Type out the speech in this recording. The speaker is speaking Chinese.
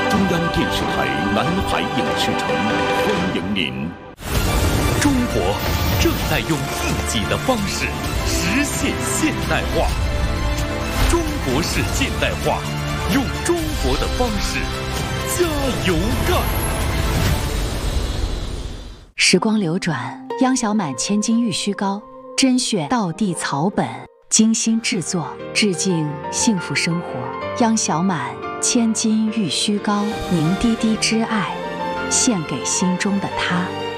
中央电视台南海影视城欢迎您。 中国正在用自己的方式实现现代化。中国式现代化，用中国的方式加油干！ 时光流转，央小满千金玉虚膏，甄选道地草本，精心制作，致敬幸福生活。央小满千金玉虚膏，凝滴滴之爱，献给心中的他。